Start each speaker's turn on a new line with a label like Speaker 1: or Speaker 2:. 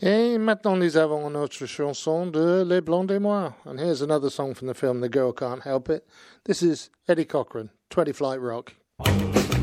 Speaker 1: Et maintenant, nous avons notre chanson de Les Blonds et Moi. And here's another song from the film The Girl Can't Help It. This is Eddie Cochran, 20 Flight Rock.